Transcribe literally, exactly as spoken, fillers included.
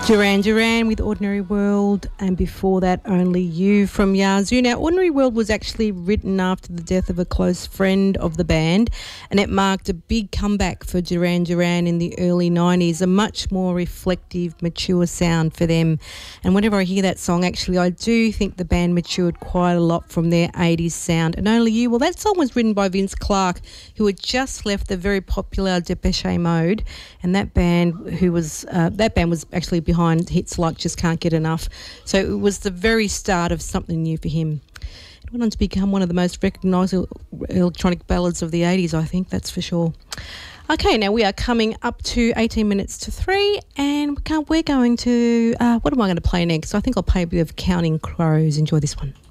Duran Duran with Ordinary World, and before that Only You from Yazoo. Now, Ordinary World was actually written after the death of a close friend of the band, and it marked a big comeback for Duran Duran in the early nineties, a much more reflective, mature sound for them. And whenever I hear that song, actually, I do think the band matured quite a lot from their eighties sound. And Only You, well, that song was written by Vince Clarke, who had just left the very popular Depeche Mode, and that band, who was uh, that band was actually behind hits like Just Can't Get Enough. So it was the very start of something new for him. It went on to become one of the most recognisable electronic ballads of the eighties, I think, that's for sure. Okay, now we are coming up to eighteen minutes to three, and we're going to, uh, what am I going to play next? I think I'll play a bit of Counting Crows. Enjoy this one.